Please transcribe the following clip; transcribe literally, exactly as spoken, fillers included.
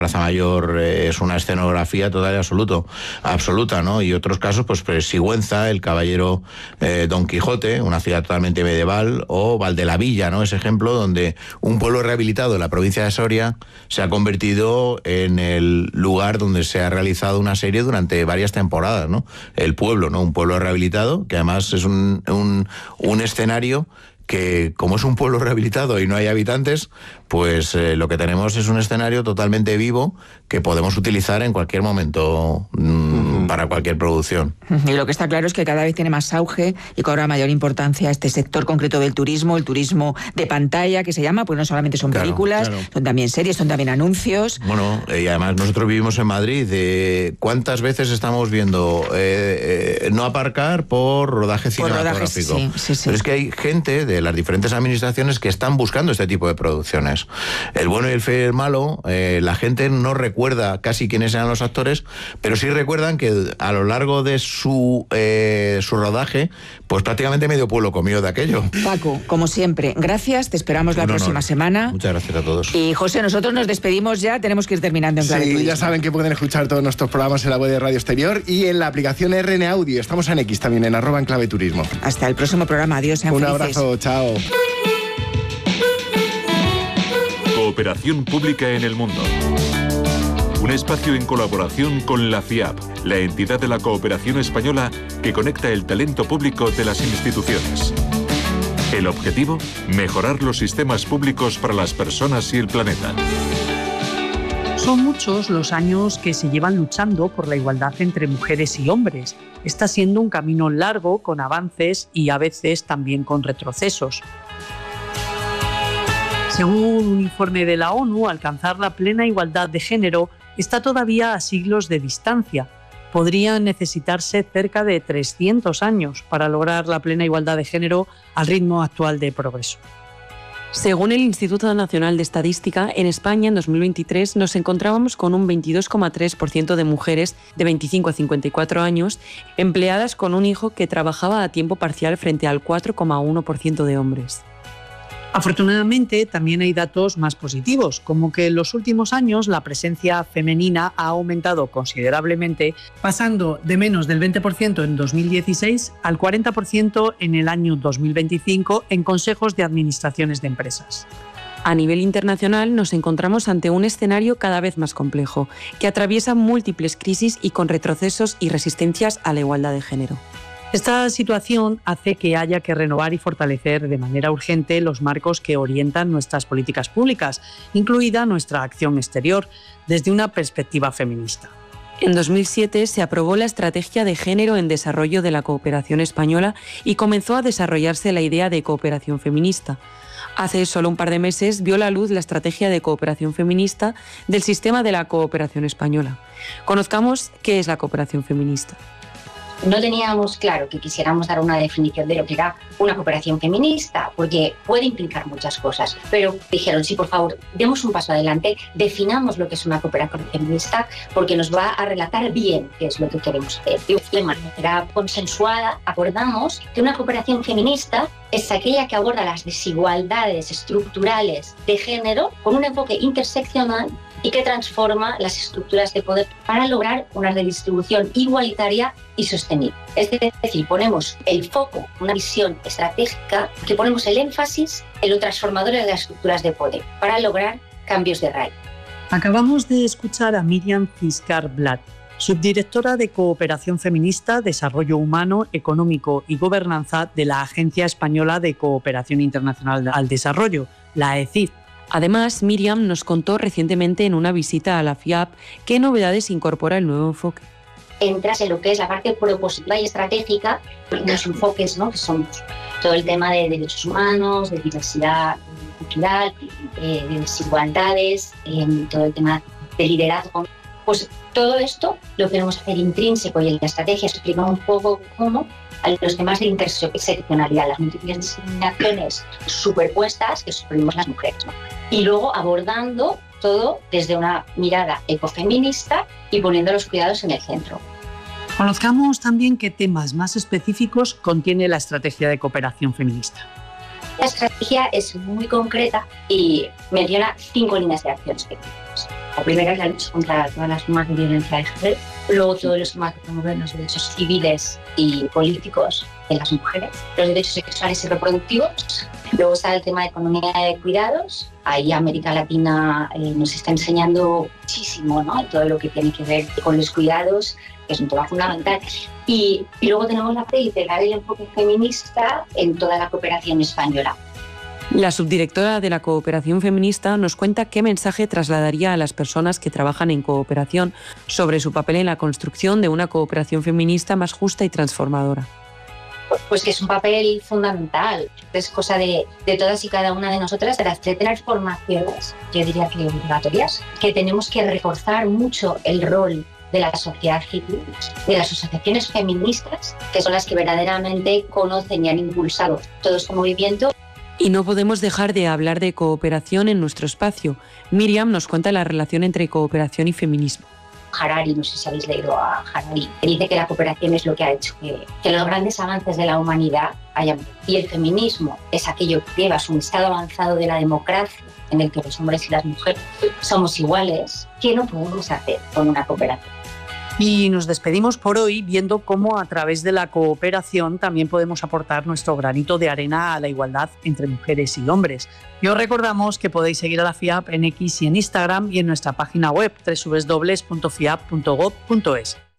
Plaza Mayor eh, es una escenografía total y absoluto, absoluta, ¿no? Y otros casos, pues, pues Sigüenza, el caballero eh, Don Quijote, una ciudad totalmente medieval, o Valdelavilla, ¿no? Ese ejemplo donde un pueblo rehabilitado de la provincia de Soria se ha convertido en el lugar donde se ha realizado una serie durante varias temporadas, ¿no? El pueblo, ¿no? Un pueblo rehabilitado, que además es un, un, un escenario que, como es un pueblo rehabilitado y no hay habitantes, pues eh, lo que tenemos es un escenario totalmente vivo que podemos utilizar en cualquier momento mmm, uh-huh. para cualquier producción. Y lo que está claro es que cada vez tiene más auge y cobra mayor importancia este sector concreto del turismo, el turismo de pantalla, que se llama, pues no solamente son claro, películas, claro. son también series, son también anuncios. Bueno, y además nosotros vivimos en Madrid, eh, ¿cuántas veces estamos viendo eh, eh, no aparcar por rodaje cinematográfico? Sí, sí, sí. Pero es que hay gente de las diferentes administraciones que están buscando este tipo de producciones. El bueno y el feo y el malo, eh, la gente no recuerda casi quiénes eran los actores, pero sí recuerdan que a lo largo de su, eh, su rodaje, pues prácticamente medio pueblo comió de aquello. Paco, como siempre, gracias, te esperamos la Un próxima honor. semana. Muchas gracias a todos. Y José, nosotros nos despedimos ya, tenemos que ir terminando en Clave Sí, Turismo. ya saben que pueden escuchar todos nuestros programas en la web de Radio Exterior y en la aplicación R N Audio. Estamos en X también, en arroba en Clave Turismo. Hasta el próximo programa, adiós, sean Un felices. abrazo, chao. Cooperación pública en el mundo. Un espacio en colaboración con la FIAP, la entidad de la cooperación española que conecta el talento público de las instituciones. El objetivo, mejorar los sistemas públicos para las personas y el planeta. Son muchos los años que se llevan luchando por la igualdad entre mujeres y hombres. Está siendo un camino largo, con avances y a veces también con retrocesos. Según un informe de la ONU, alcanzar la plena igualdad de género está todavía a siglos de distancia. Podrían necesitarse cerca de trescientos años para lograr la plena igualdad de género al ritmo actual de progreso. Según el Instituto Nacional de Estadística, en España en dos mil veintitrés nos encontrábamos con un veintidós coma tres por ciento de mujeres de veinticinco a cincuenta y cuatro años empleadas con un hijo que trabajaba a tiempo parcial frente al cuatro coma uno por ciento de hombres. Afortunadamente, también hay datos más positivos, como que en los últimos años la presencia femenina ha aumentado considerablemente, pasando de menos del veinte por ciento en dos mil dieciséis al cuarenta por ciento en el año dos mil veinticinco en consejos de administraciones de empresas. A nivel internacional nos encontramos ante un escenario cada vez más complejo, que atraviesa múltiples crisis y con retrocesos y resistencias a la igualdad de género. Esta situación hace que haya que renovar y fortalecer de manera urgente los marcos que orientan nuestras políticas públicas, incluida nuestra acción exterior, desde una perspectiva feminista. En dos mil siete se aprobó la Estrategia de Género en Desarrollo de la Cooperación Española y comenzó a desarrollarse la idea de cooperación feminista. Hace solo un par de meses vio la luz la Estrategia de Cooperación Feminista del Sistema de la Cooperación Española. Conozcamos qué es la cooperación feminista. No teníamos claro que quisiéramos dar una definición de lo que era una cooperación feminista, porque puede implicar muchas cosas, pero dijeron, sí, por favor, demos un paso adelante, definamos lo que es una cooperación feminista, porque nos va a relatar bien qué es lo que queremos hacer. Y de manera consensuada acordamos que una cooperación feminista es aquella que aborda las desigualdades estructurales de género con un enfoque interseccional y que transforma las estructuras de poder para lograr una redistribución igualitaria y sostenible. Es decir, ponemos el foco, una visión estratégica, que ponemos el énfasis en lo transformador de las estructuras de poder para lograr cambios de raíz. Acabamos de escuchar a Miriam Ciscar-Blat, subdirectora de Cooperación Feminista, Desarrollo Humano, Económico y Gobernanza de la Agencia Española de Cooperación Internacional al Desarrollo, la E C I D. Además, Miriam nos contó recientemente en una visita a la FIAP qué novedades incorpora el nuevo enfoque. Entras en lo que es la parte propositiva y estratégica, los enfoques, ¿no? Que son todo el tema de derechos humanos, de diversidad cultural, eh, de desigualdades, eh, todo el tema de liderazgo. Pues todo esto lo queremos hacer intrínseco y en la estrategia explica un poco cómo a los temas de interseccionalidad, las múltiples discriminaciones superpuestas que sufrimos las mujeres, ¿no? Y luego abordando todo desde una mirada ecofeminista y poniendo los cuidados en el centro. Conozcamos también qué temas más específicos contiene la estrategia de cooperación feminista. La estrategia es muy concreta y menciona cinco líneas de acción específicas. La primera es la lucha contra todas las formas de violencia de género, luego todos los temas que promueven los derechos civiles y políticos de las mujeres, los derechos sexuales y reproductivos. Luego está el tema de economía de cuidados. Ahí América Latina eh, nos está enseñando muchísimo, ¿no? Todo lo que tiene que ver con los cuidados, que es un tema fundamental. Y, y luego tenemos la parte de integrar el enfoque feminista en toda la cooperación española. La subdirectora de la Cooperación Feminista nos cuenta qué mensaje trasladaría a las personas que trabajan en cooperación sobre su papel en la construcción de una cooperación feminista más justa y transformadora. Pues que es un papel fundamental, es cosa de, de todas y cada una de nosotras, de las tres transformaciones, yo diría que obligatorias, que tenemos que reforzar mucho el rol de la sociedad civil, de las asociaciones feministas, que son las que verdaderamente conocen y han impulsado todo este movimiento. Y no podemos dejar de hablar de cooperación en nuestro espacio. Miriam nos cuenta la relación entre cooperación y feminismo. Harari, no sé si habéis leído a Harari, que dice que la cooperación es lo que ha hecho que, que los grandes avances de la humanidad hayan. Y el feminismo es aquello que lleva a un estado avanzado de la democracia, en el que los hombres y las mujeres somos iguales, que no podemos hacer con una cooperación. Y nos despedimos por hoy viendo cómo a través de la cooperación también podemos aportar nuestro granito de arena a la igualdad entre mujeres y hombres. Y os recordamos que podéis seguir a la FIAP en X y en Instagram y en nuestra página web doble u doble u doble u punto fiap punto gob punto es.